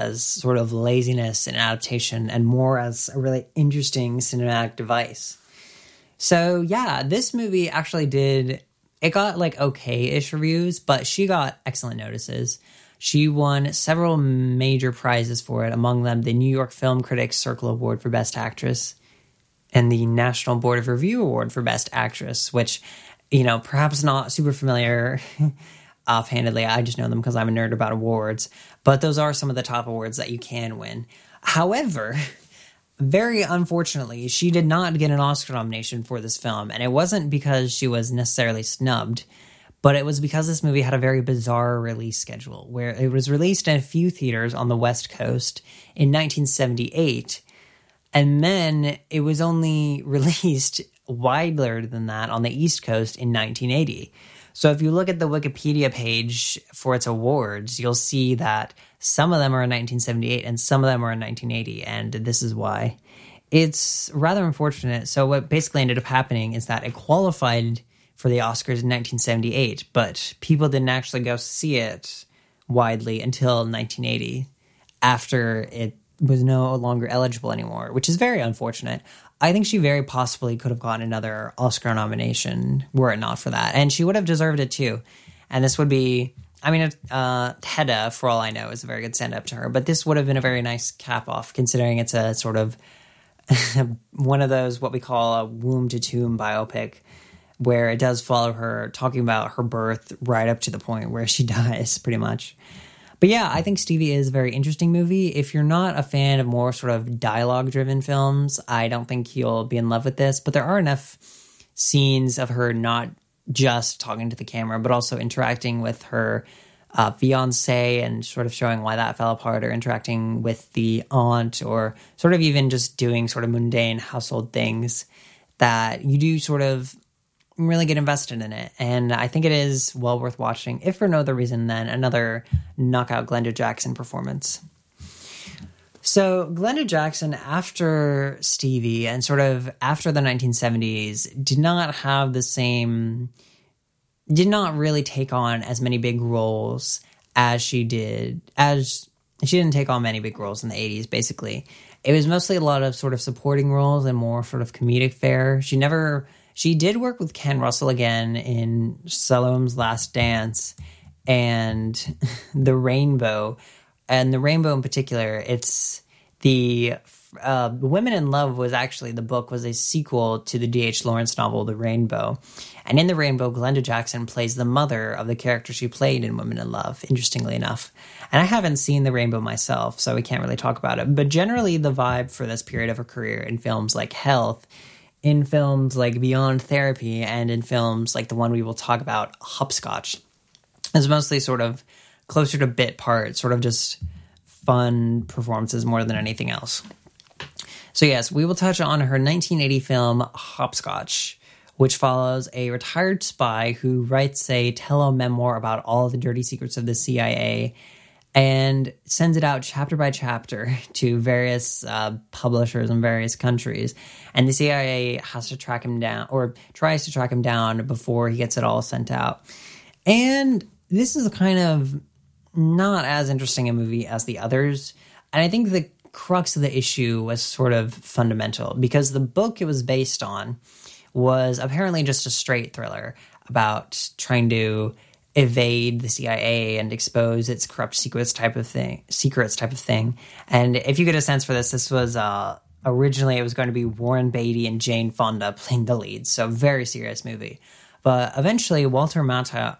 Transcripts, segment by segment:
as sort of laziness in adaptation and more as a really interesting cinematic device. So yeah, this movie actually it got like okay-ish reviews, but she got excellent notices. She won several major prizes for it, among them the New York Film Critics Circle Award for Best Actress and the National Board of Review Award for Best Actress, which, perhaps not super familiar offhandedly. I just know them because I'm a nerd about awards. But those are some of the top awards that you can win. However, very unfortunately, she did not get an Oscar nomination for this film. And it wasn't because she was necessarily snubbed, but it was because this movie had a very bizarre release schedule, where it was released in a few theaters on the West Coast in 1978. And then it was only released wider than that on the East Coast in 1980. So if you look at the Wikipedia page for its awards, you'll see that some of them are in 1978 and some of them are in 1980, and this is why. It's rather unfortunate. So what basically ended up happening is that it qualified for the Oscars in 1978, but people didn't actually go see it widely until 1980, after it was no longer eligible anymore, which is very unfortunate. I think she very possibly could have gotten another Oscar nomination were it not for that. And she would have deserved it too. And this would be, Hedda, for all I know, is a very good stand-up to her. But this would have been a very nice cap-off, considering it's a sort of one of those, what we call a womb-to-tomb biopic, where it does follow her talking about her birth right up to the point where she dies, pretty much. But yeah, I think Stevie is a very interesting movie. If you're not a fan of more sort of dialogue-driven films, I don't think you'll be in love with this. But there are enough scenes of her not just talking to the camera, but also interacting with her fiance and sort of showing why that fell apart, or interacting with the aunt, or sort of even just doing sort of mundane household things, that you do sort of really get invested in it. And I think it is well worth watching, if for no other reason than another knockout Glenda Jackson performance. So Glenda Jackson, after Stevie and sort of after the 1970s, did not really take on as many big roles as she did, as she didn't take on many big roles in the 80s, basically. It was mostly a lot of sort of supporting roles and more sort of comedic fare. She did work with Ken Russell again in Salome's Last Dance and The Rainbow. And The Rainbow in particular, it's the Women in Love the book was a sequel to the D.H. Lawrence novel, The Rainbow. And in The Rainbow, Glenda Jackson plays the mother of the character she played in Women in Love, interestingly enough. And I haven't seen The Rainbow myself, so we can't really talk about it. But generally, the vibe for this period of her career in films like Health, in films like Beyond Therapy, and in films like the one we will talk about, Hopscotch, is mostly sort of closer to bit parts, sort of just fun performances more than anything else. So yes, we will touch on her 1980 film Hopscotch, which follows a retired spy who writes a tele-memoir about all of the dirty secrets of the CIA and sends it out chapter by chapter to various publishers in various countries. And the CIA has to track him down, or tries to track him down before he gets it all sent out. And this is kind of not as interesting a movie as the others. And I think the crux of the issue was sort of fundamental, because the book it was based on was apparently just a straight thriller about trying to evade the CIA and expose its corrupt secrets type of thing. And if you get a sense for this was originally it was going to be Warren Beatty and Jane Fonda playing the leads, so very serious movie. But eventually Walter Matthau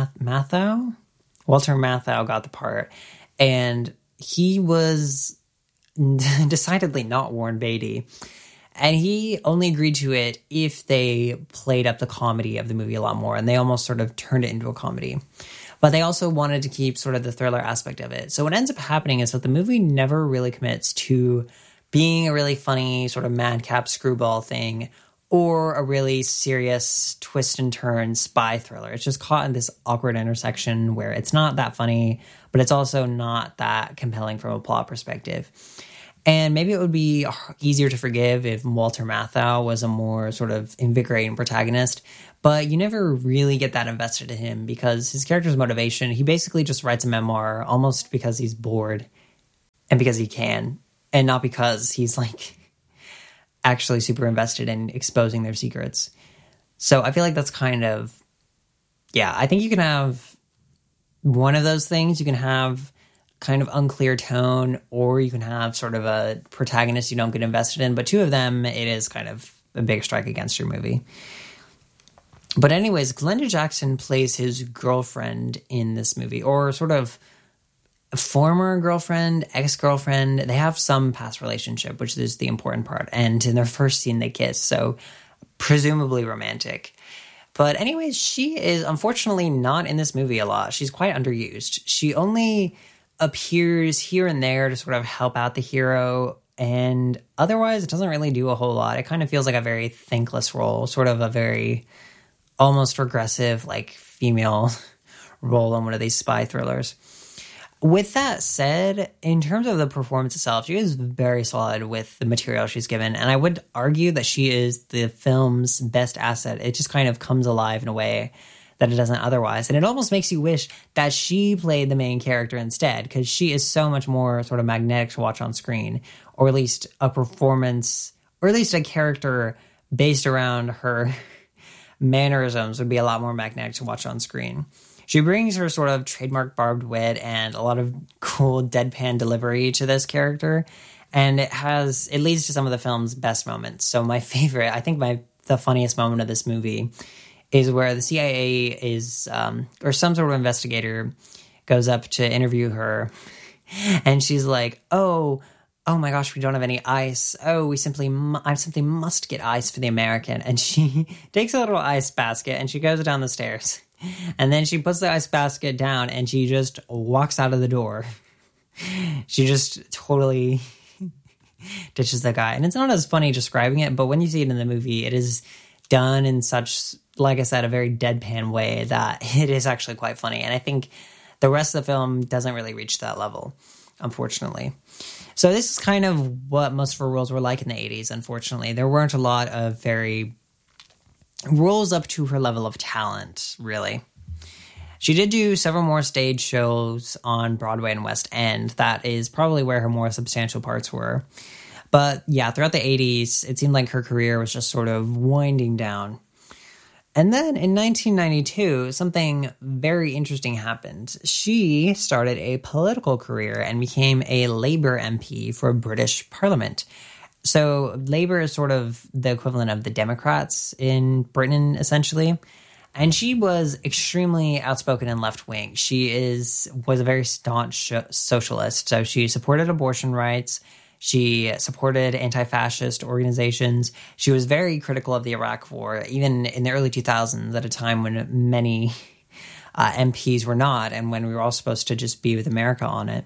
got the part, and he was decidedly not Warren Beatty. And he only agreed to it if they played up the comedy of the movie a lot more, and they almost sort of turned it into a comedy. But they also wanted to keep sort of the thriller aspect of it. So what ends up happening is that the movie never really commits to being a really funny sort of madcap screwball thing or a really serious twist and turn spy thriller. It's just caught in this awkward intersection where it's not that funny, but it's also not that compelling from a plot perspective. And maybe it would be easier to forgive if Walter Matthau was a more sort of invigorating protagonist, but you never really get that invested in him because his character's motivation, he basically just writes a memoir almost because he's bored. and because he can, and not because he's like actually super invested in exposing their secrets. So I feel like that's kind of, yeah, I think you can have one of those things. You can have kind of unclear tone, or you can have sort of a protagonist you don't get invested in. But two of them, it is kind of a big strike against your movie. But anyways, Glenda Jackson plays his girlfriend in this movie, or sort of a former girlfriend, ex-girlfriend. They have some past relationship, which is the important part. And in their first scene, they kiss, so presumably romantic. But anyways, she is unfortunately not in this movie a lot. She's quite underused. She only appears here and there to sort of help out the hero, and otherwise it doesn't really do a whole lot. It kind of feels like a very thankless role, sort of a very almost regressive, like, female role in one of these spy thrillers. With that said, in terms of the performance itself, she is very solid with the material she's given, and I would argue that she is the film's best asset. It just kind of comes alive in a way that it doesn't otherwise, and it almost makes you wish that she played the main character instead, because she is so much more sort of magnetic to watch on screen, or at least a performance, or at least a character based around her mannerisms would be a lot more magnetic to watch on screen. She brings her sort of trademark barbed wit and a lot of cool deadpan delivery to this character, and it leads to some of the film's best moments. So my favorite, I think the funniest moment of this movie is where the CIA is, or some sort of investigator goes up to interview her, and she's like, oh my gosh, we don't have any ice. Oh, I simply must get ice for the American. And she takes a little ice basket and she goes down the stairs. And then she puts the ice basket down and she just walks out of the door. She just totally ditches the guy. And it's not as funny describing it, but when you see it in the movie, it is done in such, like I said, a very deadpan way that it is actually quite funny. And I think the rest of the film doesn't really reach that level, unfortunately. So this is kind of what most of her roles were like in the 80s, unfortunately. There weren't a lot of very roles up to her level of talent, really. She did do several more stage shows on Broadway and West End. That is probably where her more substantial parts were. But yeah, throughout the 80s, it seemed like her career was just sort of winding down. And then in 1992, something very interesting happened. She started a political career and became a Labour MP for British Parliament. So Labour is sort of the equivalent of the Democrats in Britain, essentially. And she was extremely outspoken and left-wing. She was a very staunch socialist. So she supported abortion rights. She supported anti-fascist organizations. She was very critical of the Iraq War, even in the early 2000s, at a time when many MPs were not, and when we were all supposed to just be with America on it.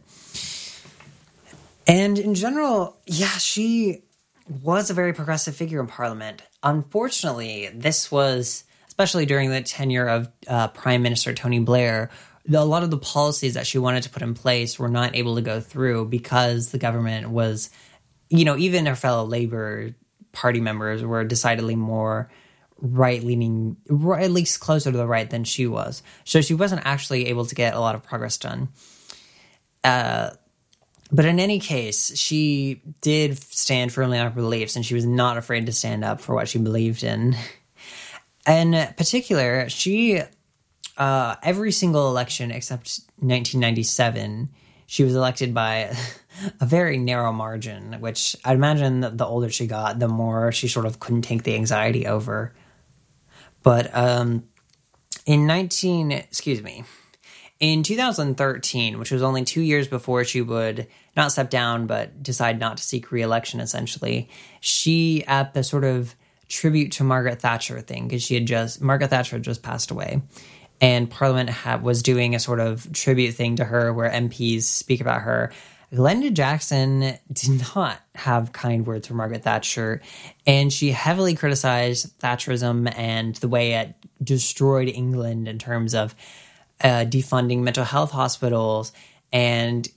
And in general, yeah, she was a very progressive figure in Parliament. Unfortunately, this was, especially during the tenure of Prime Minister Tony Blair, a lot of the policies that she wanted to put in place were not able to go through because the government was, even her fellow Labour Party members were decidedly more right-leaning, or at least closer to the right than she was. So she wasn't actually able to get a lot of progress done. But in any case, she did stand firmly on her beliefs, and she was not afraid to stand up for what she believed in. In particular, she... every single election except 1997, she was elected by a very narrow margin, which I'd imagine that the older she got, the more she sort of couldn't take the anxiety over. But in 2013, which was only 2 years before she would not step down but decide not to seek re-election, essentially, she, at the sort of tribute to Margaret Thatcher thing, because Margaret Thatcher had just passed away, and Parliament was doing a sort of tribute thing to her where MPs speak about her. Glenda Jackson did not have kind words for Margaret Thatcher, and she heavily criticized Thatcherism and the way it destroyed England in terms of defunding mental health hospitals and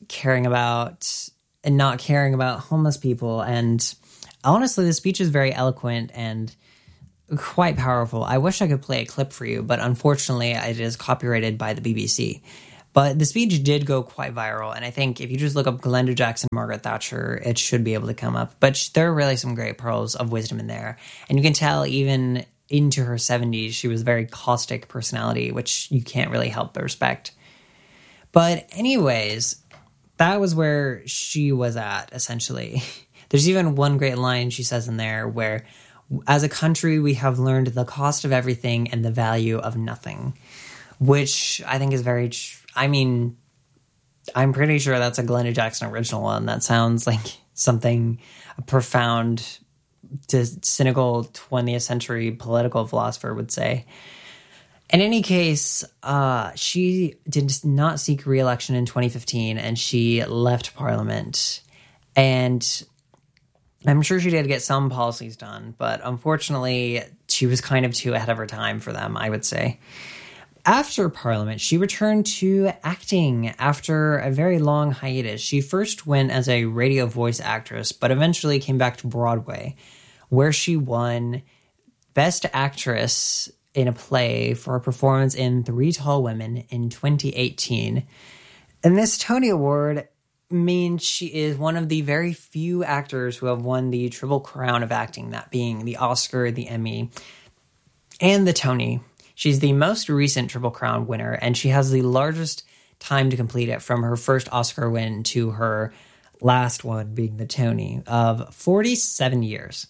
not caring about homeless people. And honestly, the speech is very eloquent and quite powerful. I wish I could play a clip for you, but unfortunately it is copyrighted by the BBC. But the speech did go quite viral, and I think if you just look up Glenda Jackson, Margaret Thatcher, it should be able to come up. But there are really some great pearls of wisdom in there. And you can tell even into her 70s, she was a very caustic personality, which you can't really help but respect. But anyways, that was where she was at, essentially. There's even one great line she says in there where, as a country, we have learned the cost of everything and the value of nothing, which I think is very... I mean, I'm pretty sure that's a Glenda Jackson original one. That sounds like something a profound, cynical 20th century political philosopher would say. In any case, she did not seek re-election in 2015, and she left Parliament. And I'm sure she did get some policies done, but unfortunately, she was kind of too ahead of her time for them, I would say. After Parliament, she returned to acting after a very long hiatus. She first went as a radio voice actress, but eventually came back to Broadway, where she won Best Actress in a Play for her performance in Three Tall Women in 2018. And this Tony Award means she is one of the very few actors who have won the Triple Crown of acting, that being the Oscar, the Emmy, and the Tony. She's the most recent Triple Crown winner, and she has the largest time to complete it from her first Oscar win to her last one, being the Tony, of 47 years.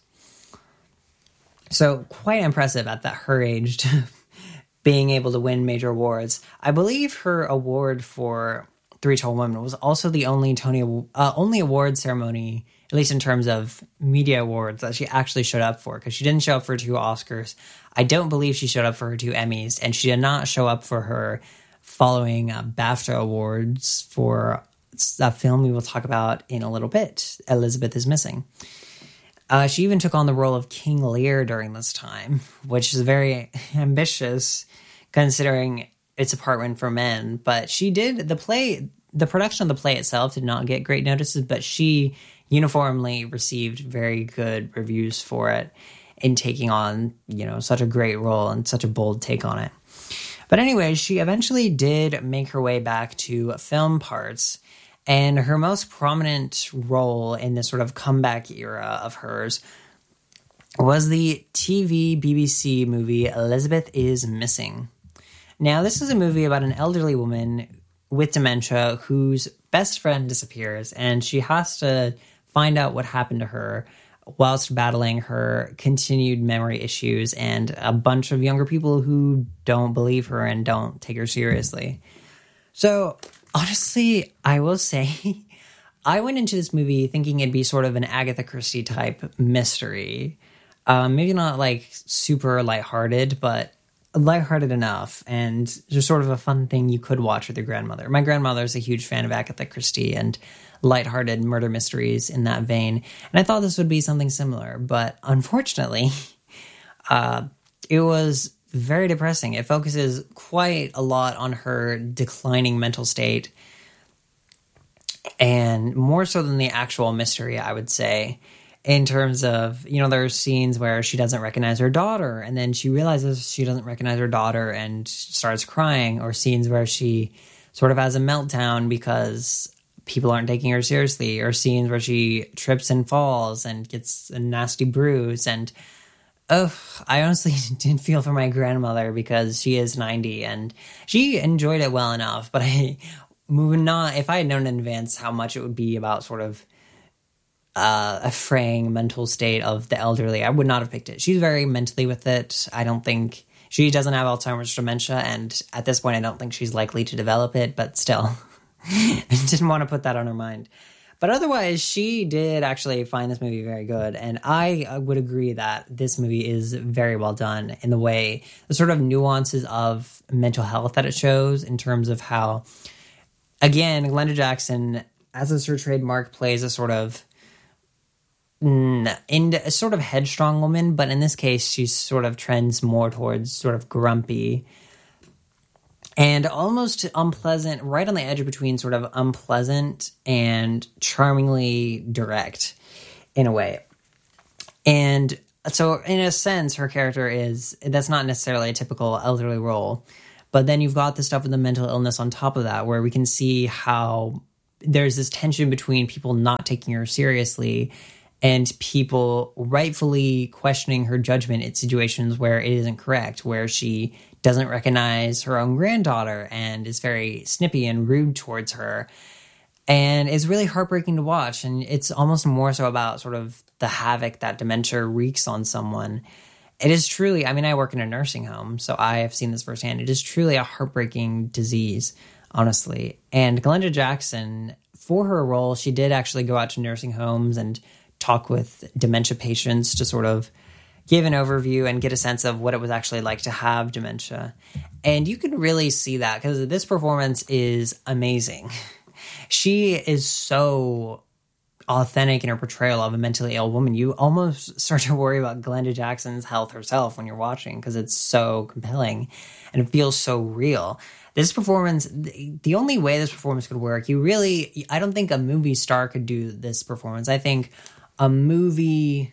So quite impressive at her age to being able to win major awards. I believe her award for Three Tall Women was also the only only award ceremony, at least in terms of media awards, that she actually showed up for, because she didn't show up for 2 Oscars. I don't believe she showed up for her 2 Emmys, and she did not show up for her following BAFTA awards for a film we will talk about in a little bit, Elizabeth is Missing. She even took on the role of King Lear during this time, which is very ambitious considering it's a part written for men. But she did, the production of the play itself did not get great notices, but she uniformly received very good reviews for it in taking on, such a great role and such a bold take on it. But anyway, she eventually did make her way back to film parts, and her most prominent role in this sort of comeback era of hers was the TV BBC movie Elizabeth is Missing. Now, this is a movie about an elderly woman with dementia whose best friend disappears, and she has to find out what happened to her whilst battling her continued memory issues and a bunch of younger people who don't believe her and don't take her seriously. So, honestly, I will say, I went into this movie thinking it'd be sort of an Agatha Christie type mystery. Maybe not like super lighthearted, but lighthearted enough, and just sort of a fun thing you could watch with your grandmother. My grandmother's a huge fan of Agatha Christie and lighthearted murder mysteries in that vein, and I thought this would be something similar, but unfortunately, it was very depressing. It focuses quite a lot on her declining mental state, and more so than the actual mystery, I would say, in terms of, there's scenes where she doesn't recognize her daughter, and then she realizes she doesn't recognize her daughter and starts crying, or scenes where she sort of has a meltdown because people aren't taking her seriously, or scenes where she trips and falls and gets a nasty bruise. And I honestly didn't feel for my grandmother because she is 90 and she enjoyed it well enough, but if I had known in advance how much it would be about sort of a fraying mental state of the elderly, I would not have picked it. She's very mentally with it. I don't think she doesn't have Alzheimer's dementia, and at this point I don't think she's likely to develop it, but still, I didn't want to put that on her mind. But otherwise, she did actually find this movie very good, and I would agree that this movie is very well done in the way, the sort of nuances of mental health that it shows, in terms of how, again, Glenda Jackson, as is her trademark, plays a sort of headstrong woman, but in this case, she sort of trends more towards sort of grumpy and almost unpleasant, right on the edge between sort of unpleasant and charmingly direct in a way. And so in a sense, her character that's not necessarily a typical elderly role, But then you've got the stuff with the mental illness on top of that, where we can see how there's this tension between people not taking her seriously and people rightfully questioning her judgment in situations where it isn't correct, where she doesn't recognize her own granddaughter and is very snippy and rude towards her. And it's really heartbreaking to watch. And it's almost more so about sort of the havoc that dementia wreaks on someone. It is truly, I mean, I work in a nursing home, so I have seen this firsthand. It is truly a heartbreaking disease, honestly. And Glenda Jackson, for her role, she did actually go out to nursing homes and talk with dementia patients to sort of give an overview and get a sense of what it was actually like to have dementia. And you can really see that because this performance is amazing. She is so authentic in her portrayal of a mentally ill woman. You almost start to worry about Glenda Jackson's health herself when you're watching because it's so compelling and it feels so real. This performance, the only way this performance could work, I don't think a movie star could do this performance. I think a movie,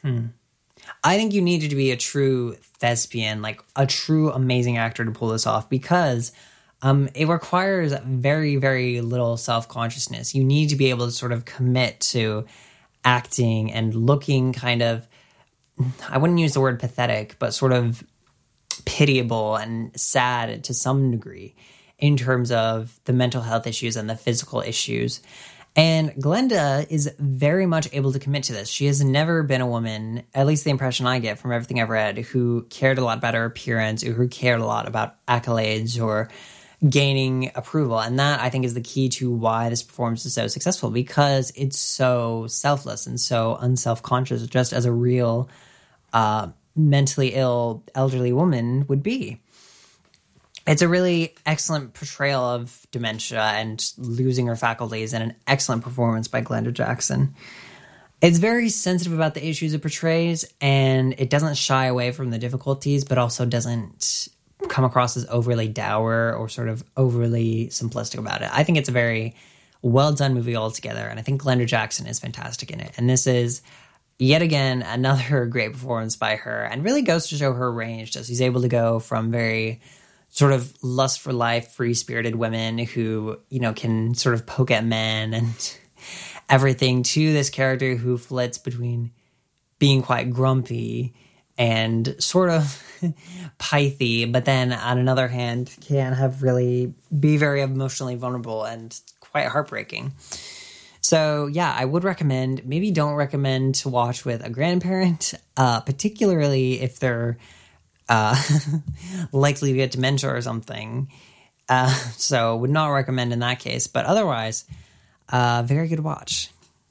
I think you needed to be a true thespian, like a true amazing actor to pull this off because it requires very, very little self-consciousness. You need to be able to sort of commit to acting and looking kind of, I wouldn't use the word pathetic, but sort of pitiable and sad to some degree in terms of the mental health issues and the physical issues. And Glenda is very much able to commit to this. She has never been a woman, at least the impression I get from everything I've read, who cared a lot about her appearance or who cared a lot about accolades or gaining approval. And that, I think, is the key to why this performance is so successful, because it's so selfless and so unself-conscious, just as a real mentally ill elderly woman would be. It's a really excellent portrayal of dementia and losing her faculties, and an excellent performance by Glenda Jackson. It's very sensitive about the issues it portrays, and it doesn't shy away from the difficulties, but also doesn't come across as overly dour or sort of overly simplistic about it. I think it's a very well done movie altogether, and I think Glenda Jackson is fantastic in it. And this is yet again another great performance by her, and really goes to show her range, as she's able to go from very sort of lust for life, free-spirited women who, you know, can sort of poke at men and everything, to this character who flits between being quite grumpy and sort of pithy, but then on another hand can be very emotionally vulnerable and quite heartbreaking. So yeah, I would recommend, maybe don't recommend to watch with a grandparent, particularly if they're likely to get dementia or something. So would not recommend in that case, but otherwise, very good watch.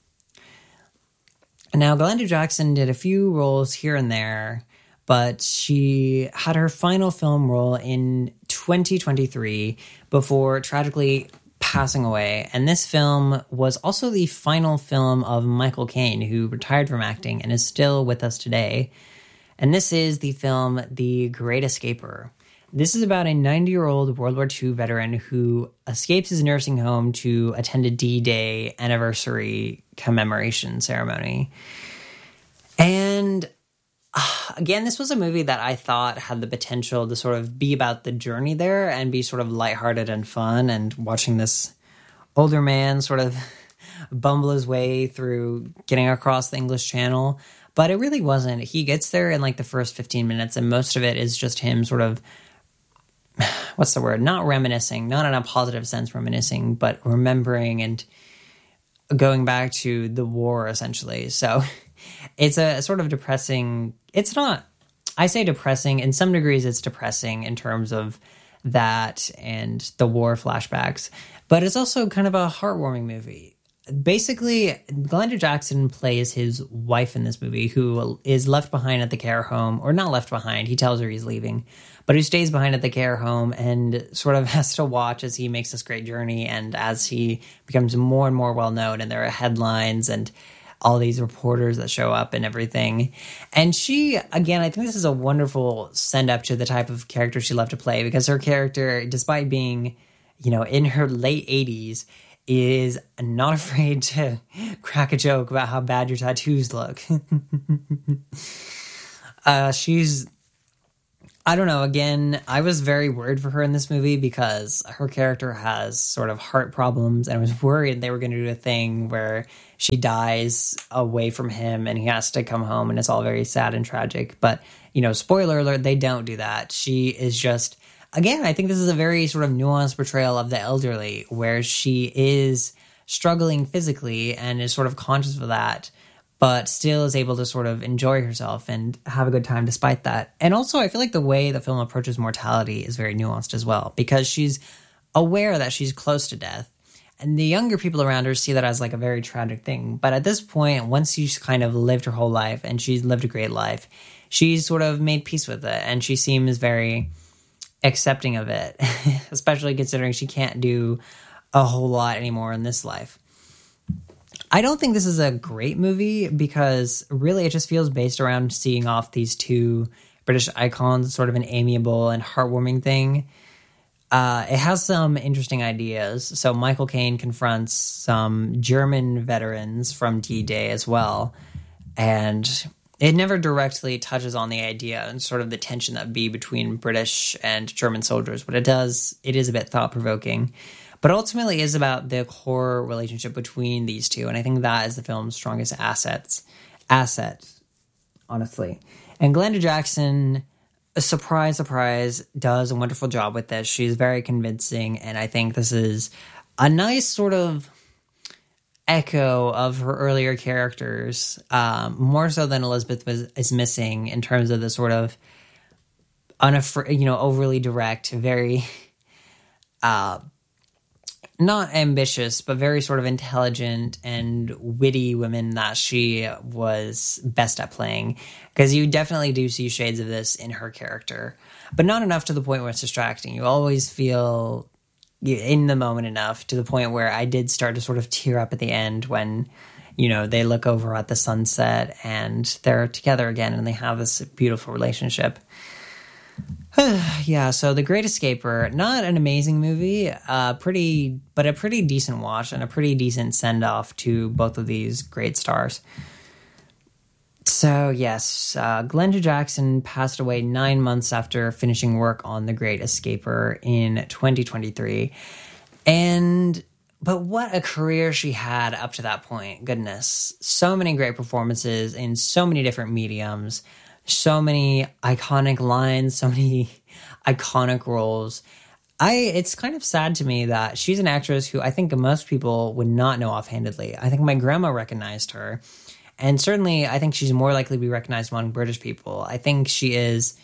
Now, Glenda Jackson did a few roles here and there, but she had her final film role in 2023 before tragically passing away. And this film was also the final film of Michael Caine, who retired from acting and is still with us today. And this is the film The Great Escaper. This is about a 90-year-old World War II veteran who escapes his nursing home to attend a D-Day anniversary commemoration ceremony. And again, this was a movie that I thought had the potential to sort of be about the journey there and be sort of lighthearted and fun, and watching this older man sort of bumble his way through getting across the English Channel. But it really wasn't. He gets there in like the first 15 minutes, and most of it is just him sort of, what's the word? Not reminiscing, not in a positive sense reminiscing, but remembering and going back to the war, essentially. So it's a sort of depressing, it's not, I say depressing, in some degrees it's depressing in terms of that and the war flashbacks, but it's also kind of a heartwarming movie. Basically, Glenda Jackson plays his wife in this movie, who is left behind at the care home, or not left behind, he tells her he's leaving, but who stays behind at the care home and sort of has to watch as he makes this great journey and as he becomes more and more well-known, and there are headlines and all these reporters that show up and everything. And she, again, I think this is a wonderful send-up to the type of character she loved to play, because her character, despite being, you know, in her late 80s, is not afraid to crack a joke about how bad your tattoos look. She's I don't know. Again, I was very worried for her in this movie because her character has sort of heart problems, and I was worried they were going to do a thing where she dies away from him and he has to come home, and it's all very sad and tragic. But, spoiler alert, they don't do that. She is just, again, I think this is a very sort of nuanced portrayal of the elderly, where she is struggling physically and is sort of conscious of that, but still is able to sort of enjoy herself and have a good time despite that. And also, I feel like the way the film approaches mortality is very nuanced as well, because she's aware that she's close to death, and the younger people around her see that as like a very tragic thing. But at this point, once she's kind of lived her whole life and she's lived a great life, she's sort of made peace with it, and she seems very accepting of it, especially considering she can't do a whole lot anymore in this life. I don't think this is a great movie because really it just feels based around seeing off these two British icons, sort of an amiable and heartwarming thing. It has some interesting ideas. So Michael Caine confronts some German veterans from D-Day as well. And it never directly touches on the idea and sort of the tension that would be between British and German soldiers. But it is a bit thought-provoking. But ultimately is about the core relationship between these two. And I think that is the film's strongest asset, honestly. And Glenda Jackson, surprise, does a wonderful job with this. She's very convincing. And I think this is a nice sort of echo of her earlier characters, more so than Elizabeth is missing in terms of the sort of overly direct, very... not ambitious, but very sort of intelligent and witty women that she was best at playing. Because you definitely do see shades of this in her character, but not enough to the point where it's distracting. You always feel in the moment enough to the point where I did start to sort of tear up at the end when, they look over at the sunset and they're together again and they have this beautiful relationship. Yeah, so The Great Escaper, not an amazing movie, but a pretty decent watch and a pretty decent send-off to both of these great stars. So Yes, Glenda Jackson passed away 9 months after finishing work on The Great Escaper in 2023. But what a career she had up to that point. Goodness. So many great performances in so many different mediums. So many iconic lines, so many iconic roles. It's kind of sad to me that she's an actress who I think most people would not know offhandedly. I think my grandma recognized her. And certainly I think she's more likely to be recognized among British people. I think she is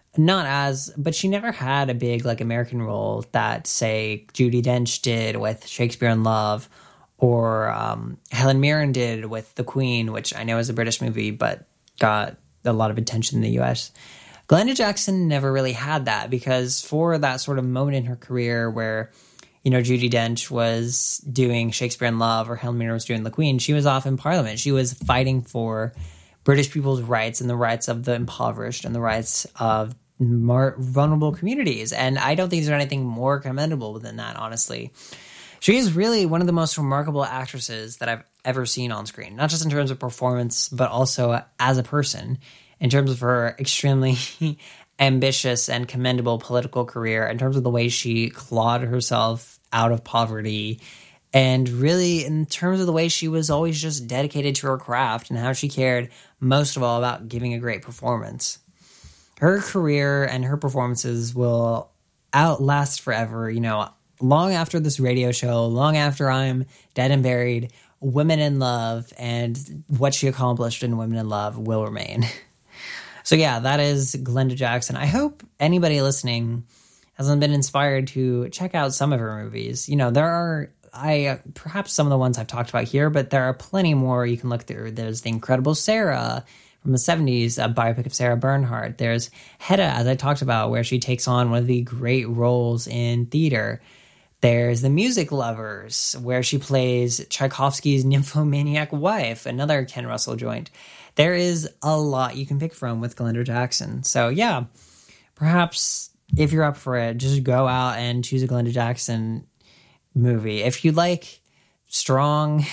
but she never had a big American role that, say, Judi Dench did with Shakespeare in Love, or Helen Mirren did with The Queen, which I know is a British movie, but got a lot of attention in the US. Glenda Jackson never really had that, because for that sort of moment in her career where, Judi Dench was doing Shakespeare in Love or Helen Mirren was doing The Queen, she was off in Parliament. She was fighting for British people's rights and the rights of the impoverished and the rights of more vulnerable communities. And I don't think there's anything more commendable than that, honestly. She is really one of the most remarkable actresses that I've ever seen on screen, not just in terms of performance, but also as a person, in terms of her extremely ambitious and commendable political career, in terms of the way she clawed herself out of poverty, and really in terms of the way she was always just dedicated to her craft and how she cared most of all about giving a great performance. Her career and her performances will outlast forever, long after this radio show, long after I'm dead and buried. Women in Love and what she accomplished in Women in Love will remain. So yeah, that is Glenda Jackson. I hope anybody listening hasn't been inspired to check out some of her movies. There are perhaps some of the ones I've talked about here, but there are plenty more you can look through. There's The Incredible Sarah from the 70s, a biopic of Sarah Bernhardt. There's Hedda, as I talked about, where she takes on one of the great roles in theater. There's The Music Lovers, where she plays Tchaikovsky's nymphomaniac wife, another Ken Russell joint. There is a lot you can pick from with Glenda Jackson. So yeah, perhaps if you're up for it, just go out and choose a Glenda Jackson movie. If you like strong,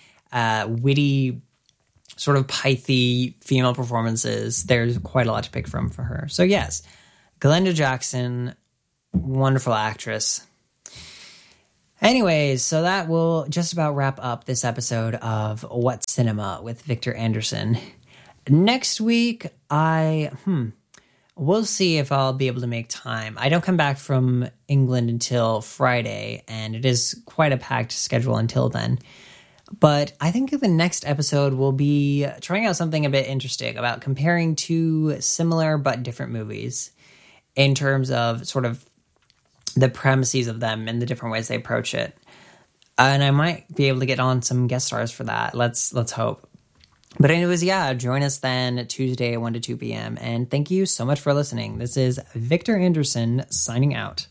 witty, sort of pithy female performances, there's quite a lot to pick from for her. So yes, Glenda Jackson, wonderful actress. Anyways, so that will just about wrap up this episode of What Cinema with Victor Anderson. Next week, we'll see if I'll be able to make time. I don't come back from England until Friday, and it is quite a packed schedule until then. But I think the next episode will be trying out something a bit interesting about comparing two similar but different movies in terms of sort of the premises of them and the different ways they approach it. And I might be able to get on some guest stars for that. Let's hope. But anyways, yeah, join us then Tuesday, 1 to 2 p.m. And thank you so much for listening. This is Victor Anderson signing out.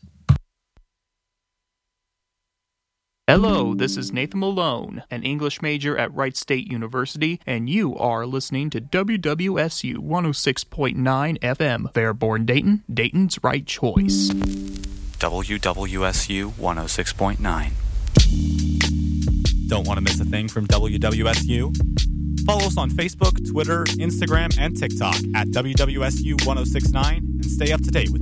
Hello, this is Nathan Malone, an English major at Wright State University, and you are listening to WWSU 106.9 FM, Fairborn, Dayton, Dayton's right choice. WWSU 106.9. Don't want to miss a thing from WWSU? Follow us on Facebook, Twitter, Instagram, and TikTok at WWSU 106.9 and stay up to date with